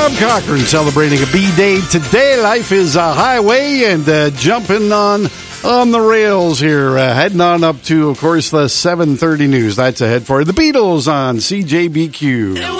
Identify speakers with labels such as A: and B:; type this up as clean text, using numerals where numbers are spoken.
A: Bob Cochran celebrating a B-Day today. Life is a highway and jumping on the rails here. Heading on up to, of course, the 7:30 news. That's ahead for the Beatles on CJBQ.